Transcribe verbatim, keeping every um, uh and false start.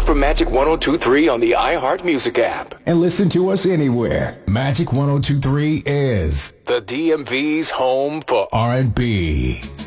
for Magic one oh two point three on the iHeart Music app. And listen to us anywhere. Magic one oh two point three is the D M V's home for R and B.